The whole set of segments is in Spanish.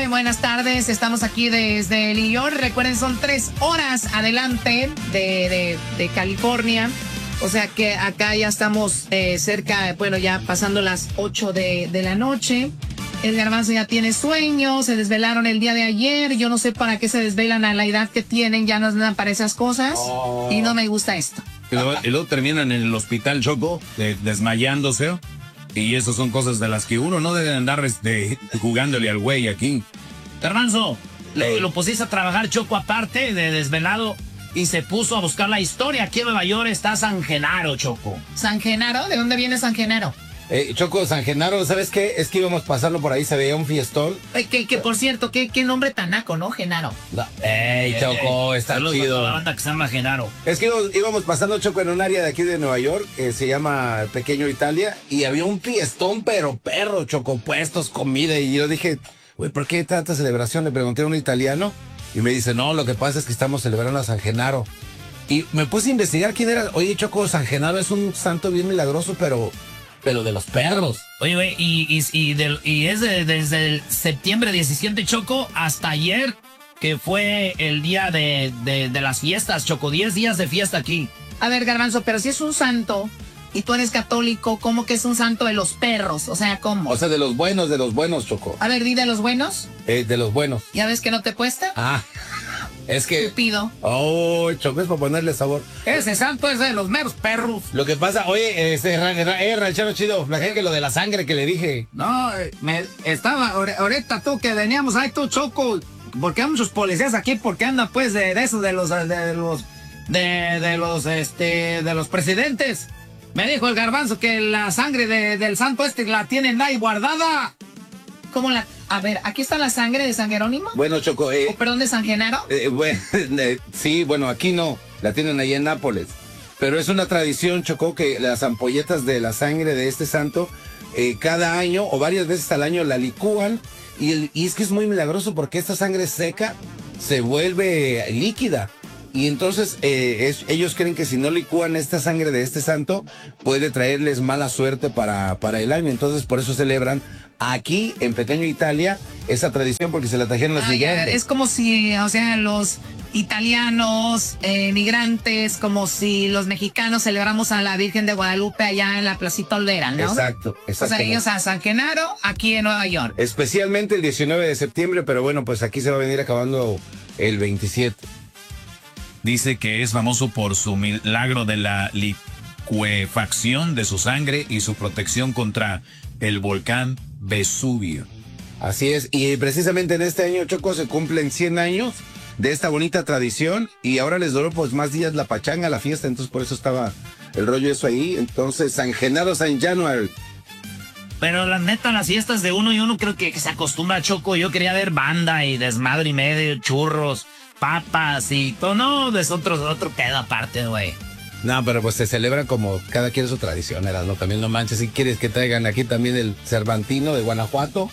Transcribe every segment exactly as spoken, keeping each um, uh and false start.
buenas tardes. Estamos aquí desde New York. Recuerden, son tres horas adelante de, de, de California. O sea que acá ya estamos eh, cerca, bueno, ya pasando las ocho de, de la noche. El Garbanzo ya tiene sueño, se desvelaron el día de ayer. Yo no sé para qué se desvelan a la edad que tienen, ya no dan para esas cosas. Oh. Y no me gusta esto. Y luego, y luego terminan en el hospital, Choco, de, desmayándose. Y eso son cosas de las que uno no debe andar este, jugándole al güey aquí. Garbanzo, lo, lo pusiste a trabajar, Choco, aparte de desvelado. Y se puso a buscar la historia. Aquí en Nueva York está San Genaro, Choco. ¿San Genaro? ¿De dónde viene San Genaro? Eh, Choco, San Genaro, ¿sabes qué? Es que íbamos pasando por ahí, se veía un fiestón. Eh, que, que por cierto, ¿qué, qué nombre tan naco, ¿no? Genaro. No. Ey, Choco, eh, está eh, chido. La banda que se llama Genaro. Es que íbamos, íbamos pasando, Choco, en un área de aquí de Nueva York, que se llama Pequeño Italia, y había un fiestón, pero perro, Choco, puestos, comida, y yo dije, güey, ¿por qué tanta celebración? Le pregunté a un italiano, y me dice, no, lo que pasa es que estamos celebrando a San Genaro. Y me puse a investigar quién era. Oye, Choco, San Genaro es un santo bien milagroso, pero... pero de los perros. Oye, güey, y, y, y, del, y es de, desde el septiembre diecisiete, Choco, hasta ayer, que fue el día de, de, de las fiestas, Choco, diez días de fiesta aquí. A ver, Garbanzo, pero si es un santo y tú eres católico, ¿cómo que es un santo de los perros? O sea, ¿cómo? O sea, de los buenos, de los buenos, Choco. A ver, di de los buenos. Eh, de los buenos. ¿Ya ves que no te cuesta? Ah, es que... Estúpido. Oh, Choco, es para ponerle sabor. Ese santo es de los meros perros. Lo que pasa, oye, este, eh, ranchero chido, la gente que lo de la sangre que le dije. No, me estaba, ahorita tú que veníamos, ay tú, Choco, porque hay muchos policías aquí, porque andan pues de, de eso, de los, de los, de, de los, este, de los presidentes. Me dijo el Garbanzo que la sangre de, del santo este la tienen ahí guardada. ¿Cómo la...? A ver, ¿aquí está la sangre de San Jerónimo? Bueno, Choco, eh... ¿O perdón, de San Genaro? Eh, bueno, eh, sí, bueno, aquí no, la tienen ahí en Nápoles. Pero es una tradición, Choco, que las ampolletas de la sangre de este santo, eh, cada año o varias veces al año la licúan. Y, el, y es que es muy milagroso porque esta sangre seca se vuelve líquida. Y entonces eh, es, ellos creen que si no licúan esta sangre de este santo, puede traerles mala suerte para, para el año. Entonces por eso celebran aquí en Pequeño Italia esa tradición, porque se la trajeron los migrantes. Es como si, o sea, los italianos, eh, migrantes, como si los mexicanos celebramos a la Virgen de Guadalupe allá en la Placita Olvera, ¿no? Exacto, exacto. O sea, ellos a San Genaro aquí en Nueva York. Especialmente el diecinueve de septiembre, pero bueno, pues aquí se va a venir acabando el veintisiete. Dice que es famoso por su milagro de la licuefacción de su sangre y su protección contra el volcán Vesubio. Así es, y precisamente en este año, Choco, se cumplen cien años de esta bonita tradición y ahora les duró pues más días la pachanga, la fiesta, entonces por eso estaba el rollo eso ahí. Entonces, San Genaro, San January. Pero la neta, las fiestas de uno y uno creo que, que se acostumbra, Choco. Yo quería ver banda y desmadre y medio, churros, papas y todo. No, es otro, otro pedo aparte, güey. No, pero pues se celebra como cada quien su tradición, ¿no? También no manches, si quieres que traigan aquí también el Cervantino de Guanajuato.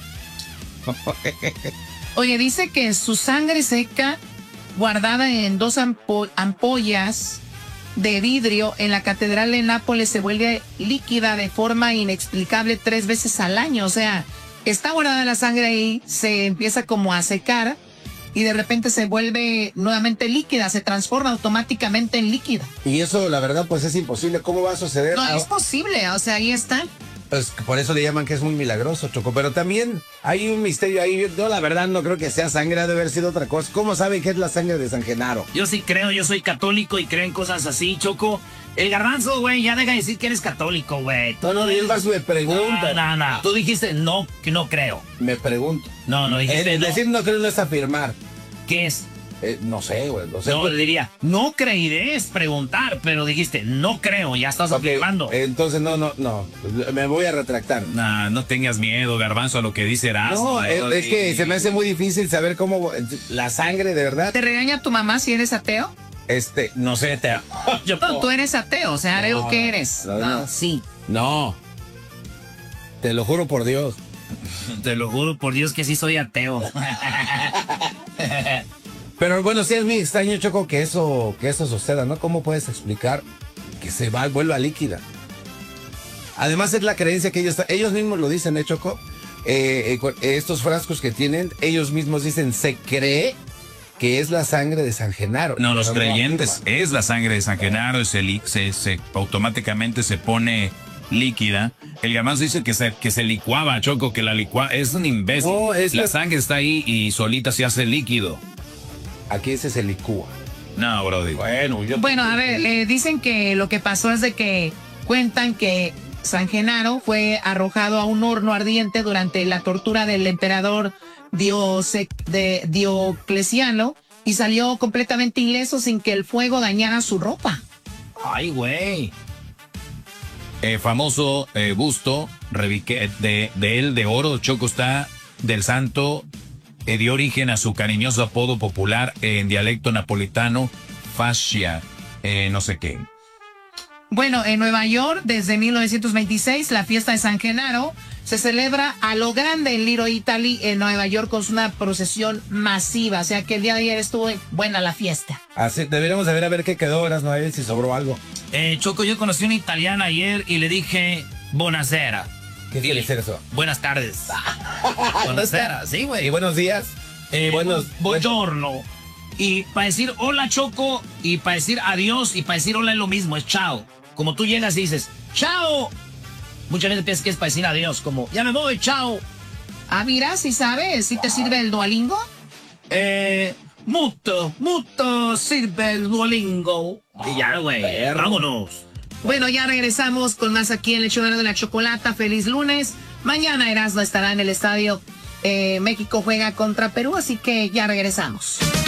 Oye, dice que su sangre seca, guardada en dos ampo ampollas de vidrio en la Catedral de Nápoles, se vuelve líquida de forma inexplicable tres veces al año. O sea, está guardada la sangre ahí, se empieza como a secar y de repente se vuelve nuevamente líquida, se transforma automáticamente en líquida. Y eso, la verdad, pues es imposible. ¿Cómo va a suceder? No, es posible, o sea, ahí está. Pues por eso le llaman que es muy milagroso, Choco. Pero también hay un misterio ahí. Yo la verdad no creo que sea sangre, ha de haber sido otra cosa. ¿Cómo saben que es la sangre de San Genaro? Yo sí creo, yo soy católico y creo en cosas así, Choco. El Garbanzo, güey, ya deja de decir que eres católico, güey. No, no, digas, me pregunta. No, no, no. Tú dijiste no, que no creo. Me pregunto. No, no dijiste eh, no. Decir no creo no es afirmar. ¿Qué es? Eh, no sé, güey. No, sé, no, pues, le diría, no creeré es preguntar, pero dijiste, no creo, ya estás okay, afirmando. Entonces, no, no, no. Me voy a retractar. Nah, no tengas miedo, Garbanzo, a lo que dice Erasmo. No, es, es que se me hace muy difícil saber cómo la sangre, de verdad. ¿Te regaña tu mamá si eres ateo? Este, no sé, te... Yo, no, tú eres ateo, o sea, no, ¿qué eres? No, no, no, sí. No. Te lo juro por Dios. Te lo juro por Dios que sí soy ateo. Pero bueno, sí es muy extraño, Choco, que eso, que eso suceda, ¿no? ¿Cómo puedes explicar que se va, vuelva líquida? Además es la creencia que ellos, ellos mismos lo dicen, ¿eh, Choco? eh, eh, estos frascos que tienen, ellos mismos dicen, se cree que es la sangre de San Genaro. No, los Pero no creyentes afirman. es la sangre de San Genaro, se, li- se, se automáticamente se pone líquida. El Gamás dice que se, que se licuaba, Choco, que la licua es un imbécil. No, es la la- sangre está ahí y solita se hace líquido. Aquí ese se licúa. No, brody. Bueno, yo... Bueno, a ver, eh, dicen que lo que pasó es de que cuentan que San Genaro fue arrojado a un horno ardiente durante la tortura del emperador Diose- de Diocleciano y salió completamente ileso sin que el fuego dañara su ropa. Ay, güey. Eh, famoso eh, busto revique- de, de él de oro, Choco, está del santo, eh, dio origen a su cariñoso apodo popular eh, en dialecto napolitano, fascia, eh, no sé qué. Bueno, en Nueva York, desde mil novecientos veintiséis, la fiesta de San Genaro se celebra a lo grande en Little Italy, en Nueva York, con una procesión masiva. O sea que el día de ayer estuvo buena la fiesta. Así, deberíamos de ver a ver qué quedó, horas, no a ver si sobró algo. Eh, Choco, yo conocí una italiana ayer y le dije, buonasera. ¿Qué quiere decir eso? Buenas tardes. Buonasera, sí, Y güey. buenos días. Eh, buenos... buongiorno. Y para decir hola, Choco, y para decir adiós, y para decir hola es lo mismo, es chao. Como tú llegas y dices, chao. Mucha gente piensa que es para decir adiós, como, ya me voy, chao. Ah, mira, si sabes, si te sirve el Duolingo. Eh, mucho, mucho sirve el Duolingo. Y ya, güey, vámonos. Bueno, ya regresamos con más aquí en el Chonero de la Chocolata. Feliz lunes. Mañana Erasmo estará en el estadio. Eh, México juega contra Perú, así que ya regresamos.